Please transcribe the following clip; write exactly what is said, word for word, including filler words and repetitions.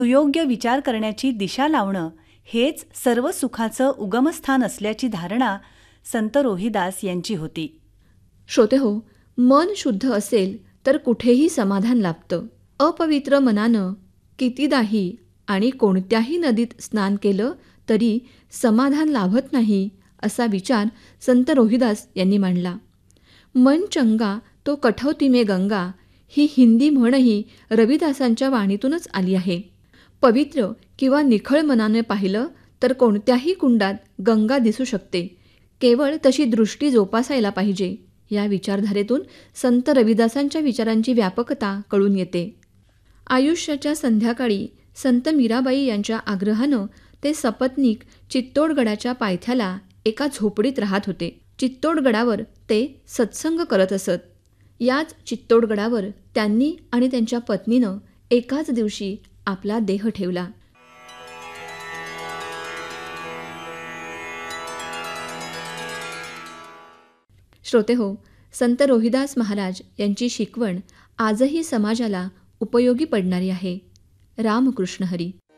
सुयोग्य विचार करण्याची दिशा लावणं हेच सर्व सुखाचं उगमस्थान असल्याची धारणा संत रोहिदास यांची होती. श्रोतेहो, मन शुद्ध असेल तर कुठेही समाधान लाभतं. अपवित्र मनानं कितीदाही आणि कोणत्याही नदीत स्नान केलं तरी समाधान लाभत नाही, असा विचार संत रोहिदास यांनी मांडला. मन चंगा तो कठौती में गंगा ही हिंदी म्हणही रविदासांच्या वाणीतूनच आली आहे. पवित्र किंवा निखळ मनाने पाहिलं तर कोणत्याही कुंडात गंगा दिसू शकते. केवळ तशी दृष्टी जोपासायला पाहिजे. या विचारधारेतून संत रविदासांच्या विचारांची व्यापकता कळून येते. आयुष्याच्या संध्याकाळी संत मीराबाई यांच्या आग्रहानं ते सपत्नीक चित्तोडगडाच्या पायथ्याला एका झोपडीत राहत होते. चित्तोडगडावर ते सत्संग करत असत. याच चित्तोडगडावर त्यांनी आणि त्यांच्या पत्नीनं एकाच दिवशी आपला देह ठेवला. श्रोतेहो, संत रोहिदास महाराज यांची शिकवण आजही समाजाला उपयोगी पडणारी आहे. रामकृष्ण हरी.